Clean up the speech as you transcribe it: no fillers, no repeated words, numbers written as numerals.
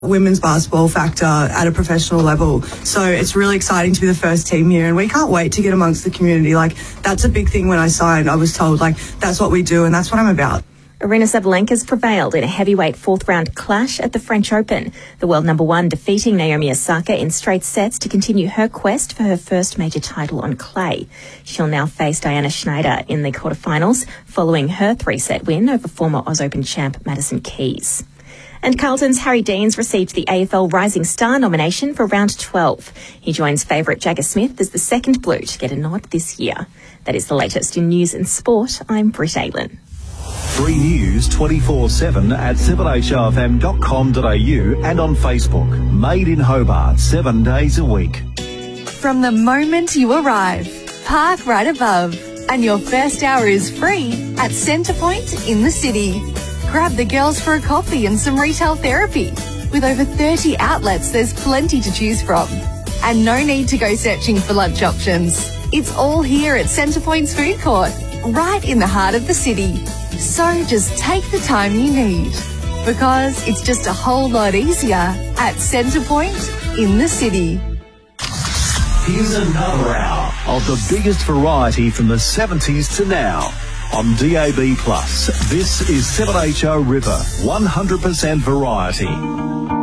women's basketball factor at a professional level. So it's really exciting to be the first team here, and we can't wait to get amongst the community. Like, that's a big thing. When I signed, I was told, like, that's what we do and that's what I'm about. Aryna Sabalenka's prevailed in a heavyweight fourth-round clash at the French Open. The world number one defeating Naomi Osaka in straight sets to continue her quest for her first major title on clay. She'll now face Diana Schneider in the quarterfinals, following her three-set win over former Oz Open champ Madison Keys. And Carlton's Harry Deans received the AFL Rising Star nomination for round 12. He joins favourite Jagger Smith as the second Blue to get a nod this year. That is the latest in news and sport. I'm Britt Aylin. 3 News 24/7 at 7hrfm.com.au and on Facebook. Made in Hobart 7 days a week. From the moment you arrive, park right above, and your first hour is free at Centrepoint in the city. Grab the girls for a coffee and some retail therapy. With over 30 outlets, there's plenty to choose from. And no need to go searching for lunch options. It's all here at Centrepoint's food court, right in the heart of the city. So just take the time you need, because it's just a whole lot easier at Centrepoint in the city. Here's another hour of the biggest variety from the 70s to now. On DAB+, this is 7HO River, 100% variety.